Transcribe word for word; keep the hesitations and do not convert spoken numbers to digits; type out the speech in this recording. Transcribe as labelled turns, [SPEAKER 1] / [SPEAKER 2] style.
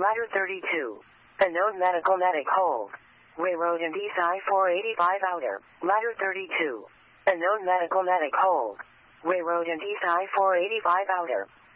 [SPEAKER 1] Ladder thirty-two. Unknown medical medic hold. Railroad and East I four eighty-five outer. Ladder thirty-two. Unknown medical medic hold. Railroad and East I four eighty-five outer.